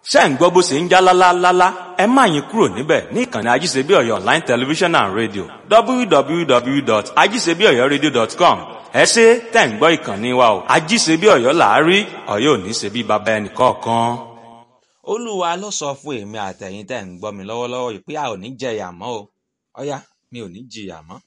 ṣé ń gbọ́ bó ṣe ń já lálálálá ẹ má yín kúrò níbẹ̀ ní ìkànnì ajíṣebíọ̀yọ̀ online television and radio www.ajíṣebíọ̀yọ̀radio.com ẹ ṣé tẹ̀ ń gbọ́ ìkànnì wa o ajíṣebíọ̀yọ̀ làárí ọ̀yọ́ ò ní ṣe bí baba ẹnì kọ̀ọ̀kan. Olúwa ló sọ fún èmi àtẹ̀yin tẹ̀ ń gbọ́ mi lọ́wọ́lọ́wọ́ yìí pé a ò ní jẹyà mọ́ o. Ọ̀yá mi ò ní jìyà mọ́.